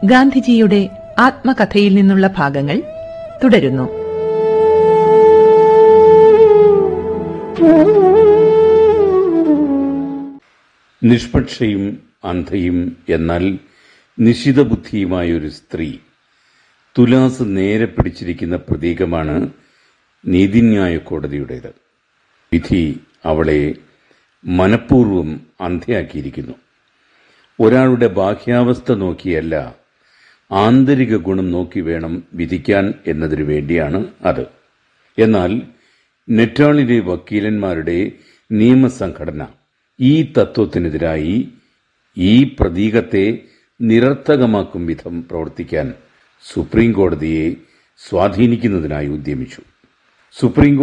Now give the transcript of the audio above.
ഗാന്ധിജിയുടെ ആത്മകഥയിൽ നിന്നുള്ള ഭാഗങ്ങൾ തുടരുന്നു. നിഷ്പക്ഷയും അന്ധയും എന്നാൽ നിശിതബുദ്ധിയുമായൊരു സ്ത്രീ തുലാസ് നേരെ പിടിച്ചിരിക്കുന്ന പ്രതീകമാണ് നീതിന്യായ കോടതിയുടേത്. വിധി അവളെ മനഃപൂർവ്വം അന്ധയാക്കിയിരിക്കുന്നു. ഒരാളുടെ ബാഹ്യാവസ്ഥ നോക്കിയല്ല, ആന്തരിക ഗുണം നോക്കി വേണം വിധിക്കാൻ എന്നതിനു വേണ്ടിയാണ് അത്. എന്നാൽ നെറ്റാളിലെ വക്കീലന്മാരുടെ നിയമസംഘടന ഈ തത്വത്തിനെതിരായി ഈ പ്രതീകത്തെ നിരർത്ഥകമാക്കും വിധം പ്രവർത്തിക്കാൻ സുപ്രീം കോടതിയെ സ്വാധീനിക്കുന്നതിനായി ഉദ്യമിച്ചു. സുപ്രീം